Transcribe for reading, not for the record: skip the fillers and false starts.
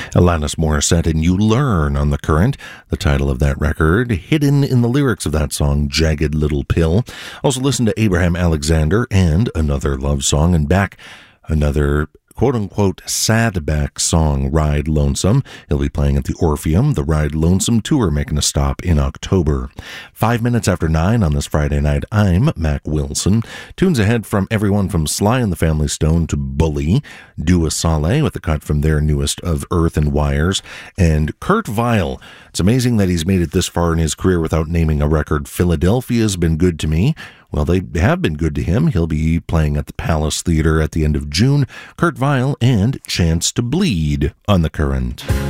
Alanis Morissette and You Learn on The Current, the title of that record, hidden in the lyrics of that song, Jagged Little Pill. Also listen to Abraham Alexander and Another Love Song, and back another quote-unquote sad-back song, Ride Lonesome. He'll be playing at the Orpheum, the Ride Lonesome Tour, making a stop in October. 5 minutes after 9 on this Friday night, I'm Mac Wilson. Tunes ahead from everyone from Sly and the Family Stone to Bully, Dua Saleh with a cut from their newest of Earth and Wires, and Kurt Vile. It's amazing that he's made it this far in his career without naming a record. Philadelphia's been good to me. Well, they have been good to him. He'll be playing at the Palace Theater at the end of June. Kurt Vile and Chance to Bleed on The Current.